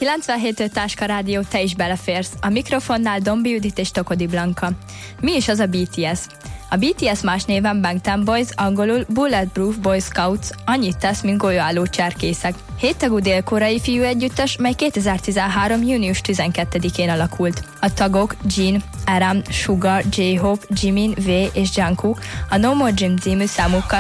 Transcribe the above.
97 Táska Rádió, te is beleférsz. A mikrofonnál Dombi Judit és Tokodi Blanka. Mi is az a BTS? A BTS más néven Bangtan Boys, angolul Bulletproof Boy Scouts, annyit tesz, mint golyóálló cserkészek. 7 tagú dél-koreai fiú együttes, mely 2013. június 12-én alakult. A tagok Jin, Aram, Suga, J-Hope, Jimin, V és Jungkook a No More Gym című számukkal